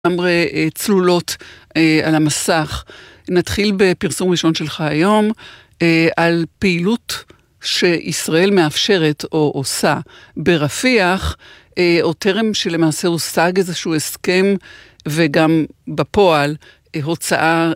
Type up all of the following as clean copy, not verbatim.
לגמרי צלולות על המסך. נתחיל בפרסום ראשון שלך היום על פעילות שישראל מאפשרת או עושה ברפיח, או טרם שלמעשה הושג איזשהו הסכם וגם בפועל הוצאה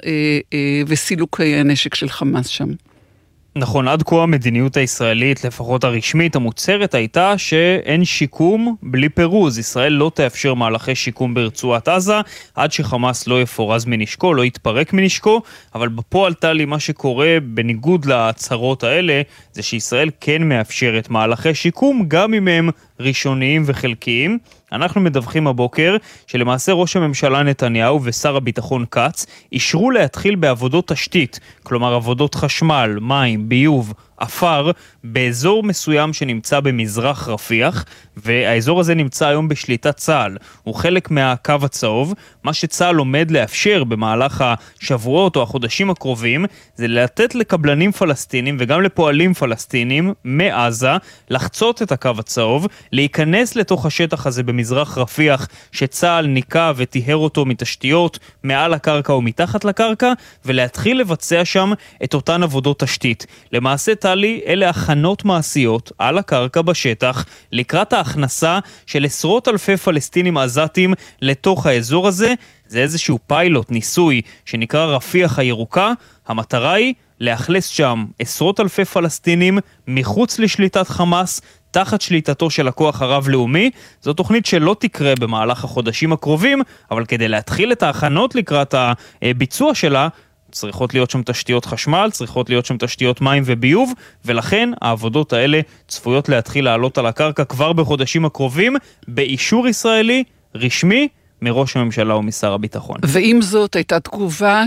וסילוקי הנשק של חמאס שם. נכון, עד כה המדיניות הישראלית, לפחות הרשמית, המוצהרת הייתה שאין שיקום בלי פירוז. ישראל לא תאפשר מהלכי שיקום ברצועת עזה, עד שחמאס לא יפורז מנשקו, לא יתפרק מנשקו, אבל בפועל טלי מה שקורה בניגוד להצהרות האלה, זה שישראל כן מאפשרת מהלכי שיקום, גם אם הם ראשוניים וחלקיים. אנחנו מדווחים הבוקר שלמעשה ראש הממשלה נתניהו ושר הביטחון כץ אישרו להתחיל בעבודות תשתית, כלומר עבודות חשמל, מים, ביוב, אפר, באזור מסוים שנמצא במזרח רפיח, והאזור הזה נמצא היום בשליטת צה"ל. הוא חלק מהקו הצהוב. מה שצה"ל עומד לאפשר במהלך השבועות או החודשים הקרובים, זה לתת לקבלנים פלסטינים וגם לפועלים פלסטינים מעזה לחצות את הקו הצהוב, להיכנס לתוך השטח הזה במזרח רפיח שצה"ל ניקה וטיהר אותו מתשתיות מעל הקרקע או מתחת לקרקע, ולהתחיל לבצע שם את אותן עבודות תשתית. למעשה טלי, אלה הכנות מעשיות על הקרקע בשטח לקראת ההכנסה של עשרות אלפי פלסטינים עזתים לתוך האזור הזה. זה איזשהו פיילוט, ניסוי, שנקרא רפיח הירוקה. המטרה היא לאכלס שם עשרות אלפי פלסטינים מחוץ לשליטת חמאס, תחת שליטתו של הכוח הרב-לאומי. זו תוכנית שלא תקרה במהלך החודשים הקרובים, אבל כדי להתחיל את ההכנות לקראת הביצוע שלה, צריכות להיות שם תשתיות חשמל, צריכות להיות שם תשתיות מים וביוב, ולכן העבודות האלה צפויות להתחיל לעלות על הקרקע כבר בחודשים הקרובים, באישור ישראלי רשמי מראש הממשלה ומשר הביטחון. ועם זאת הייתה תגובה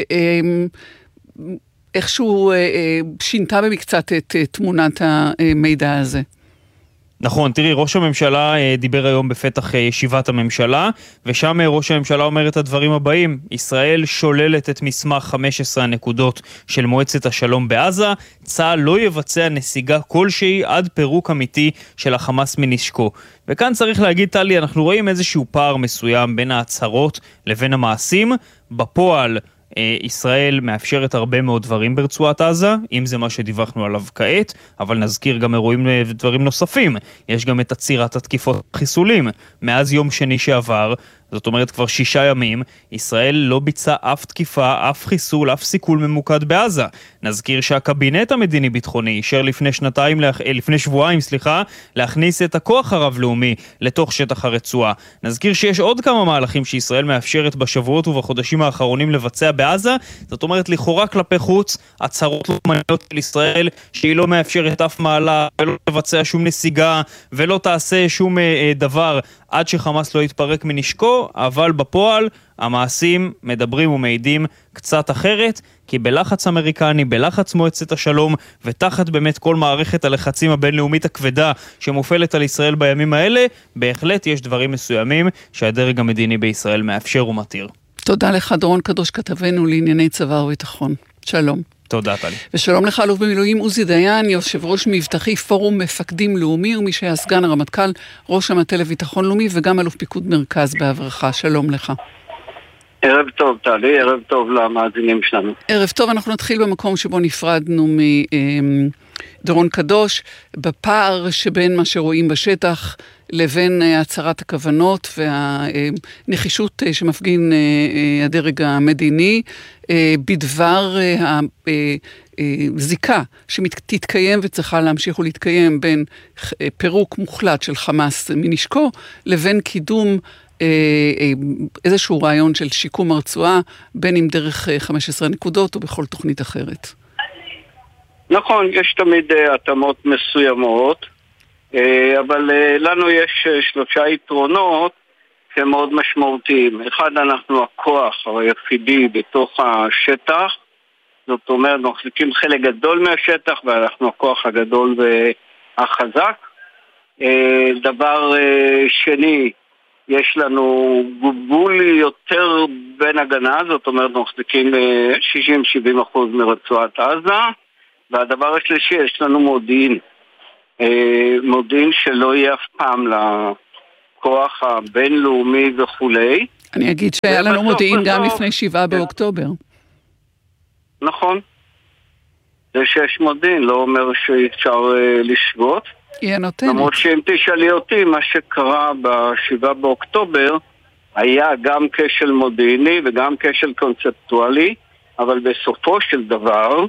שאיכשהו שינתה במקצת את תמונת המידע הזה. נכון, תראי, ראש הממשלה דיבר היום בפתח ישיבת הממשלה, ושם ראש הממשלה אומר את הדברים הבאים: ישראל שוללת את מסמך 15 הנקודות של מועצת השלום בעזה, צה"ל לא יבצע נסיגה כלשהי עד פירוק אמיתי של החמאס מנשקו. וכאן צריך להגיד, טלי, אנחנו רואים איזשהו פער מסוים בין ההצהרות לבין המעשים. בפועל ישראל מאפשרת הרבה מאוד דברים ברצועת עזה, אם זה מה שדיווחנו עליו כעת, אבל נזכיר גם אירועים ודברים נוספים. יש גם את עצירת התקיפות חיסולים. מאז יום שני שעבר, זאת אומרת כבר 6 ימים, ישראל לא ביצעה אף תקיפה, אף חיסול, אף סיכול ממוקד בעזה. נזכיר שהקבינט המדיני-ביטחוני אישר לפני שבועיים, להכניס את הכוח הרב-לאומי לתוך שטח הרצועה. נזכיר שיש עוד כמה מהלכים שישראל מאפשרת בשבועות ובחודשים האחרונים לבצע בעזה. זאת אומרת, לכאורה כלפי חוץ, הצהרות לאומניות של ישראל שהיא לא מאפשרת אף מעלה ולא תבצע שום נסיגה ולא תעשה שום דבר עד שחמאס לא יתפרק מנשקו, אבל בפועל המעשים מדברים ומעידים קצת אחרת, כי בלחץ אמריקני, בלחץ מועצת השלום, ותחת באמת כל מערכת הלחצים הבינלאומית הכבדה שמופעלת על ישראל בימים האלה, בהחלט יש דברים מסוימים שהדרג המדיני בישראל מאפשר ומתיר. תודה לך, דורון קדוש, כתבנו לענייני צבא וביטחון. שלום. תודה, טלי. ושלום לך, אלוף במילואים עוזי דיין, יושב ראש מבטחי פורום מפקדים לאומי, ומי שהיה סגן הרמטכ"ל, ראש המטה לביטחון לאומי, וגם אלוף פיקוד מרכז בעברך. שלום לך. ערב טוב, טלי, ערב טוב למאזינים שלנו. ערב טוב, אנחנו נתחיל במקום שבו נפרדנו מדורון קדוש, בפער שבין מה שרואים בשטח לבין הצהרת הכוונות והנחישות שמפגין הדרג המדיני בדבר הזיקה שתתקיים וצריכה להמשיך ולהתקיים בין פירוק מוחלט של חמאס מנשקו לבין קידום איזשהו רעיון של שיקום הרצועה, בין אם דרך 15 נקודות או בכל תוכנית אחרת. נכון, יש תמיד התאמות מסוימות, אבל לנו יש 3 יתרונות שמאוד משמעותיים. אחד, אנחנו הכוח היחידי בתוך השטח, זאת אומרת, אנחנו מחזיקים חלק גדול מהשטח ואנחנו הכוח הגדול והחזק. דבר שני, יש לנו גבול יותר בין הגנה, זאת אומרת, אנחנו מחזיקים 60-70% מרצועת עזה. והדבר השלישי, יש לנו מודיעין. מודיעין שלא יהיה אף פעם לכוח הבינלאומי וכולי. אני אגיד שהיה לנו מודיעין גם לפני 7 באוקטובר. נכון. זה שיש מודיעין לא אומר שאפשר לשגות. היא הנותנת. למרות שאם תשאלי אותי, מה שקרה ב7 באוקטובר היה גם כשל מודיעיני וגם כשל קונספטואלי, אבל בסופו של דבר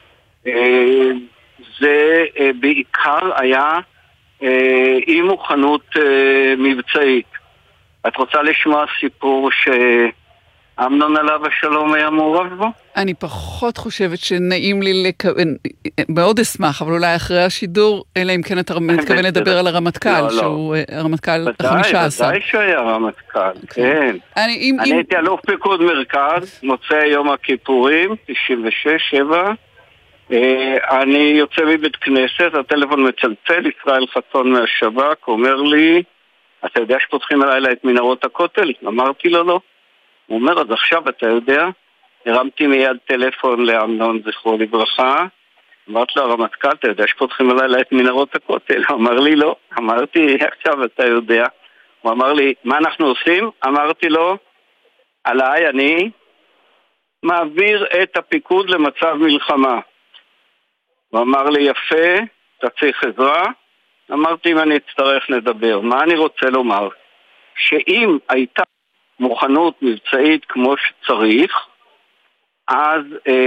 זה בעיקר היה אי מוכנות מבצעית. את רוצה לשמוע סיפור שאמנון עליו השלום היה מעורב בו? אני פחות חושבת שנעים לי מאוד אשמח, אבל אולי אחרי השידור, אלא אם כן אתה מתכוון לדבר על הרמטכ"ל, שהוא הרמטכ"ל ה-15. ודאי שהיה רמטכ"ל, כן. אני הייתי אלוף פיקוד מרכז, מוצא יום הכיפורים, 96-7. אני יוצא מבית כנסת, הטלפון מצלצל, ישראל חסון מהשב"כ, אומר לי, אתה יודע שפותחים הלילה את מנהרות הכותל? אמרתי לו לא. הוא אומר, אז עכשיו אתה יודע, הרמתי מיד טלפון לאמנון זכרו לברכה, אמרתי לו, הרמטכ"ל, אתה יודע שפותחים הלילה את מנהרות הכותל? הוא אמר לי לא. אמרתי, עכשיו אתה יודע. הוא אמר לי, מה אנחנו עושים? אמרתי לו, עליי אני מעביר את הפיקוד למצב מלחמה. הוא אמר לי, יפה, אתה צריך עזרה? אמרתי, אם אני אצטרך נדבר. מה אני רוצה לומר? שאם הייתה מוכנות מבצעית כמו שצריך, אז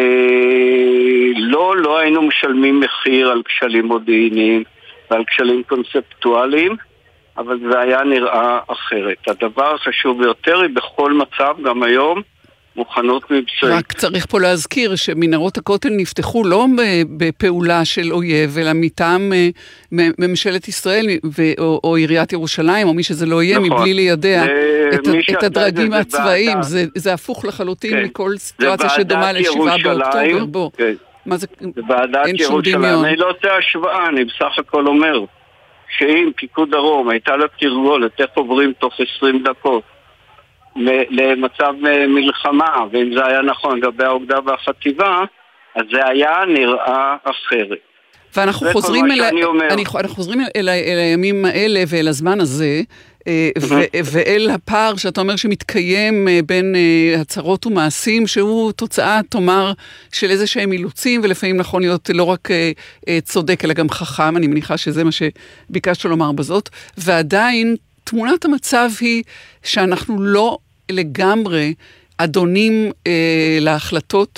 לא היינו משלמים מחיר על כשלים מודיעיניים ועל כשלים קונספטואליים, אבל זה היה נראה אחרת. הדבר החשוב ביותר היא בכל מצב, גם היום, מוכנות מבצעית. רק צריך פה להזכיר שמנהרות הכותל נפתחו לא בפעולה של אויב, אלא מטעם ממשלת ישראל או עיריית ירושלים, או מי שזה לא יהיה, מבלי לידע את הדרגים הצבאיים. זה הפוך לחלוטין מכל סיטואציה שדומה ל7 באוקטובר. בוא, מה זה? אין שום דמיון. אני לא עושה השוואה, אני בסך הכל אומר שאם פיקוד דרום הייתה לה תרגולת, איך עוברים תוך 20 דקות, למצב מלחמה, ואם זה היה נכון לגבי האוגדה והחטיבה, אז זה היה נראה אחרת. ואנחנו חוזרים אל הימים האלה ואל הזמן הזה, ואל הפער שאתה אומר שמתקיים בין הצהרות ומעשים, שהוא תוצאה, תאמר, של איזה שהם אילוצים, ולפעמים נכון להיות לא רק צודק, אלא גם חכם, אני מניחה שזה מה שביקשת לומר בזאת, ועדיין תמונת המצב היא שאנחנו לא לגמרי אדונים להחלטות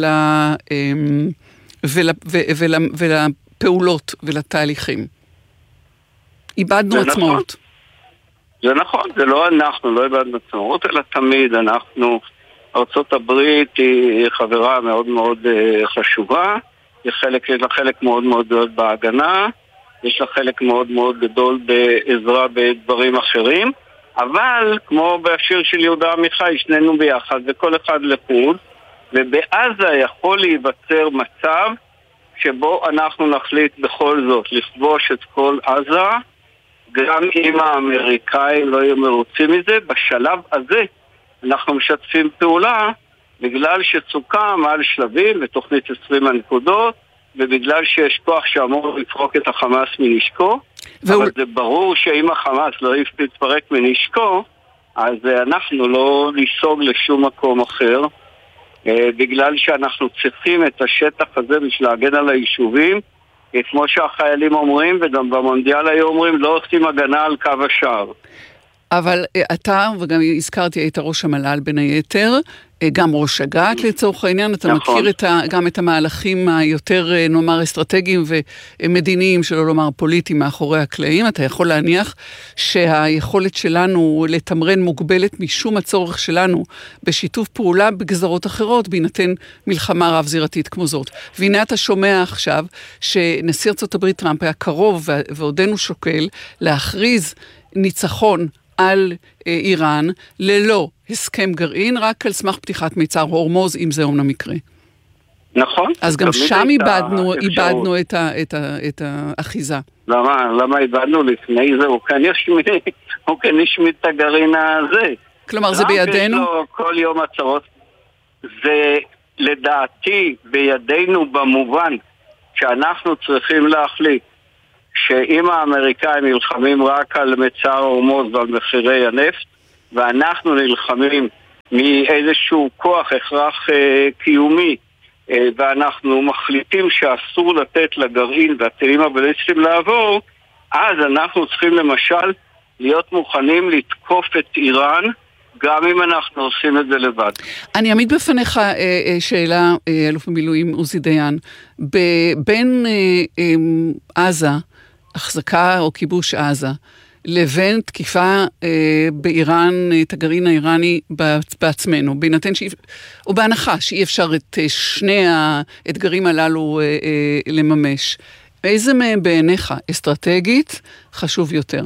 ולפעולות ולתהליכים. איבדנו עצמאות. זה נכון, זה לא אנחנו, לא איבדנו עצמאות, אלא תמיד אנחנו, ארצות הברית היא חברה מאוד מאוד חשובה, יש לה חלק מאוד מאוד גדול בהגנה, יש לה חלק מאוד מאוד גדול בעזרה בדברים אחרים, אבל כמו בשיר של יהודה עמיחי, שנינו ביחד וכל אחד לחוד, ובעזה יכול להיווצר מצב שבו אנחנו נחליט בכל זאת לכבוש את כל עזה, גם אם האמריקאים לא יהיו מרוצים מזה. בשלב הזה אנחנו משתפים פעולה בגלל שסוכם על שלבים ותוכנית 20 הנקודות, ובגלל שיש כוח שאמור לפרוק את החמאס מנשקו, אבל זה ברור שאם החמאס לא יתפרק מנשקו, אז אנחנו לא ניסוג לשום מקום אחר, בגלל שאנחנו צריכים את השטח הזה בשביל להגן על היישובים, כמו שהחיילים אומרים, וגם במונדיאל היו אומרים, לא עושים הגנה על קו השער. אבל אתה, וגם הזכרתי, היית ראש המל"ל בין היתר, גם ראש אג"ת לצורך העניין, אתה מכיר גם את המהלכים היותר, נאמר, אסטרטגיים ומדיניים, שלא לומר פוליטיים מאחורי הקלעים. אתה יכול להניח שהיכולת שלנו לתמרן מוגבלת משום הצורך שלנו בשיתוף פעולה בגזרות אחרות, בהינתן מלחמה רב-זירתית כמו זאת. והנה אתה שומע עכשיו שנשיא ארצות הברית טראמפ היה קרוב ועודנו שוקל להכריז ניצחון על איראן ללא הסכם גרעין, רק על סמך פתיחת מיצר הורמוז, אם זה אומנם מקרה. נכון. אז גם שם איבדנו את האחיזה. למה איבדנו לפני זה? הוא כן השמיד את הגרעין הזה. כלומר, זה בידינו? יש לו כל יום הצהרות. זה לדעתי בידינו במובן שאנחנו צריכים להחליט שאם האמריקאים נלחמים רק על מצר הורמוז ועל מחירי הנפט, ואנחנו נלחמים מאיזשהו כוח הכרח קיומי, ואנחנו מחליטים שאסור לתת לגרעין והטילים הבליסטיים לעבור, אז אנחנו צריכים למשל להיות מוכנים לתקוף את איראן, גם אם אנחנו עושים את זה לבד. אני אעמיד בפניך שאלה, אלוף המילואים עוזי דיין, בין עזה, החזקה או כיבוש עזה, לבין תקיפה באיראן, את הגרעין האיראני בעצמנו, בהינתן או בהנחה שאי אפשר את שני האתגרים הללו לממש. איזה מהם בעיניך אסטרטגית חשוב יותר?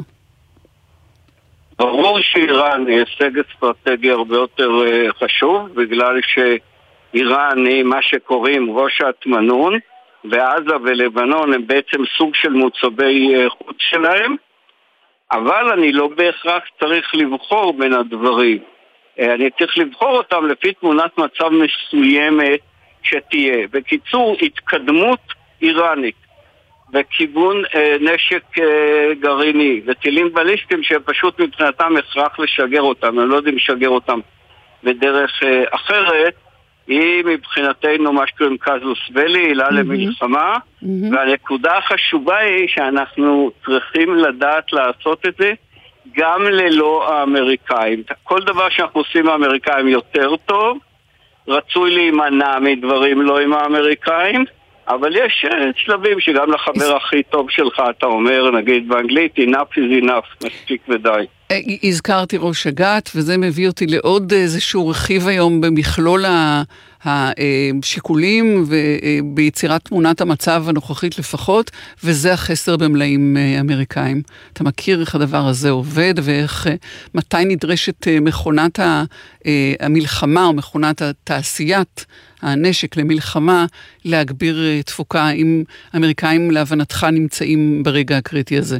ברור שאיראן היא הישג אסטרטגי הרבה יותר חשוב, בגלל שאיראן היא מה שקוראים ראש התמנון, ועזה ולבנון הם בעצם סוג של מוצבי חוץ שלהם, אבל אני לא בהכרח צריך לבחור בין הדברים. אני צריך לבחור אותם לפי תמונת מצב מסוימת שתהיה. בקיצור, התקדמות איראנית בכיוון נשק גרעיני וטילים בליסטיים שפשוט מבחינתם הכרח לשגר אותם, הם לא יודעים לשגר אותם בדרך אחרת, היא מבחינתנו מה שקוראים קזוס בלי, עילה למלחמה, והנקודה החשובה היא שאנחנו צריכים לדעת לעשות את זה גם ללא האמריקאים. כל דבר שאנחנו עושים האמריקאים יותר טוב, רצוי להימנע מדברים לא עם האמריקאים, אבל יש שלבים שגם לחבר הכי טוב שלך אתה אומר, נגיד באנגלית, enough is enough, מספיק ודי. הזכרתי ראש אג"ת, וזה מביא אותי לעוד איזשהו רכיב היום במכלול השיקולים וביצירת תמונת המצב הנוכחית לפחות, וזה החסר במלאים אמריקאים. אתה מכיר איך הדבר הזה עובד, ואיך, מתי נדרשת מכונת המלחמה או מכונת התעשיית הנשק למלחמה להגביר תפוקה, אם אמריקאים להבנתך נמצאים ברגע הקריטי הזה?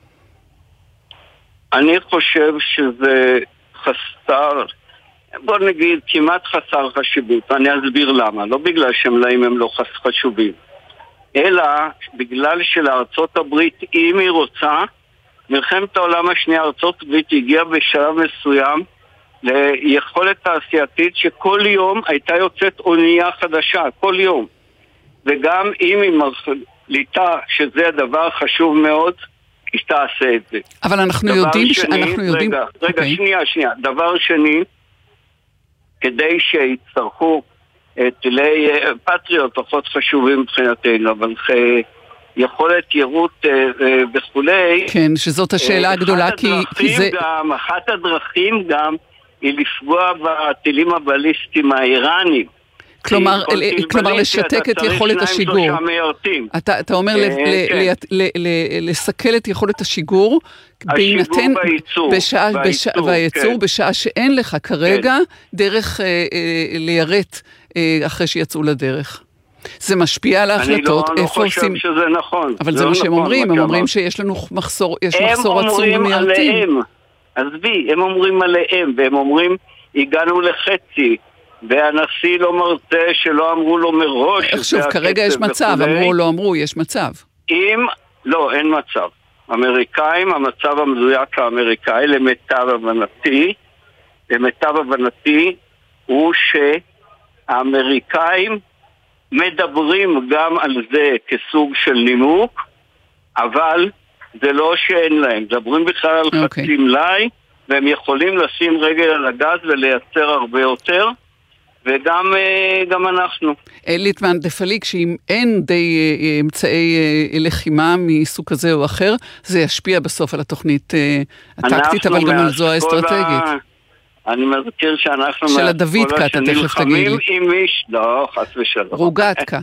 אני חושב שזה חסר, בוא נגיד כמעט חסר חשיבות, אני אסביר למה, לא בגלל שמלאים הם לא חשובים, אלא בגלל שלארצות הברית, אם היא רוצה, מלחמת העולם השנייה, ארצות הברית הגיעה בשלב מסוים ליכולת תעשייתית שכל יום הייתה יוצאת אונייה חדשה, כל יום, וגם אם היא מחליטה שזה הדבר חשוב מאוד, היא תעשה את זה. אבל אנחנו יודעים רגע, שנייה. דבר שני, כדי שיצטרכו טילי פטריוט פחות חשובים מבחינתנו, אבל יכולת יירוט וכולי. כן, שזאת השאלה הגדולה, כי זה... אחת הדרכים גם היא לפגוע בטילים הבליסטיים האיראנים. כלומר לשתק את יכולת השיגור. אתה אומר לסכל את יכולת השיגור, בהינתן והייצור בשעה שאין לך כרגע דרך ליירט אחרי שיצאו לדרך. זה משפיע על ההחלטות. אני לא חושב שזה נכון. אבל זה מה שהם אומרים, הם אומרים שיש לנו מחסור עצום במיירטים. עזבי, הם אומרים עליהם, והם אומרים הגענו לחצי, והנשיא לא מרצה שלא אמרו לו מראש. עכשיו, כרגע יש מצב, אמרו לא אמרו, יש מצב. לא, אין מצב. אמריקאים, המצב המדויק האמריקאי, למיטב הבנתי, הוא שהאמריקאים מדברים גם על זה כסוג של נימוק, אבל זה לא שאין להם. מדברים בכלל על חצי מלאי, והם יכולים לשים רגל על הגז ולייצר הרבה יותר, וגם אנחנו. ליטמן דפליק, שאם אין די אמצעי לחימה מסוג כזה או אחר, זה ישפיע בסוף על התוכנית הטקטית, אבל גם על זו האסטרטגית. אני מזכיר שאנחנו של הדוידקה, אתה תכף תגיד לי. עם איש, לא, חס ושלום. רוגטקה.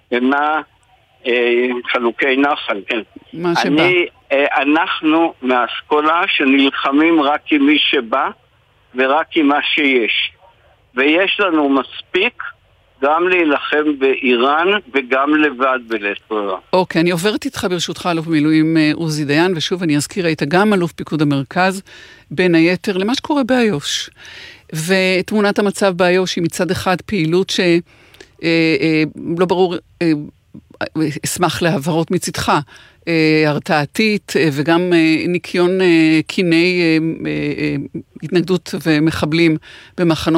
חלוקי נחל, כן. מה שבא. אנחנו מהאסכולה שנלחמים רק עם מי שבא ורק עם מה שיש. ויש לנו מספיק גם להילחם באיראן וגם לבד בלסטרה. אוקיי, אני עוברת איתך ברשותך אלוף מילואים עוזי דיין, ושוב אני אזכיר, היית גם אלוף פיקוד המרכז, בין היתר למה שקורה באיו"ש. ותמונת המצב באיו"ש היא מצד אחד פעילות שלא ברור אשמח להעברות מצדך, הרתעתית וגם ניקיון קיני התנגדות ומחבלים במחנות